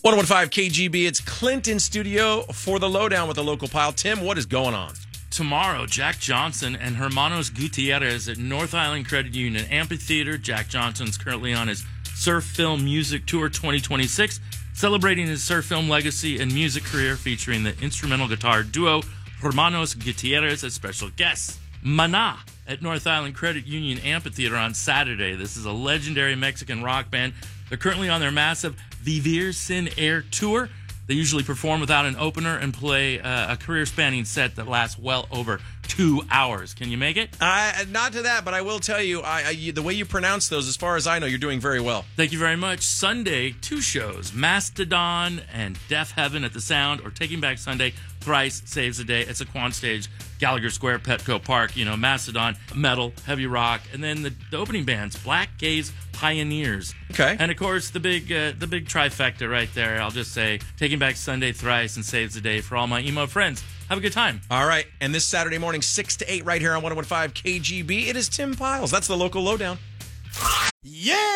101.5 KGB, it's Clint in studio for the lowdown with the local pile. Tim, what is going on? Tomorrow, Jack Johnson and Hermanos Gutierrez at North Island Credit Union Amphitheater. Jack Johnson's currently on his Surf Film Music Tour 2026, celebrating his surf film legacy and music career, featuring the instrumental guitar duo Hermanos Gutierrez as special guests. Maná at North Island Credit Union Amphitheater on Saturday. This is a legendary Mexican rock band. They're currently on their massive Vivir Sin Air tour. They usually perform without an opener and play a career-spanning set that lasts well over 2 hours. Can you make it? Not to that, but I will tell you, the way you pronounce those, as far as I know, you're doing very well. Thank you very much. Sunday, 2 shows, Mastodon and Deaf Heaven at the Sound, or Taking Back Sunday, Thrice Saves the Day. It's a Quan Stage, Gallagher Square, Petco Park. You know, Mastodon, metal, heavy rock, and then the opening bands, Black Gaze Pioneers. Okay. And of course, the big trifecta right there. I'll just say, Taking Back Sunday, Thrice, and Saves the Day for all my emo friends. Have a good time. All right. And this Saturday morning, 6 to 8, right here on 101.5 KGB, it is Tim Piles. That's the local lowdown. Yeah!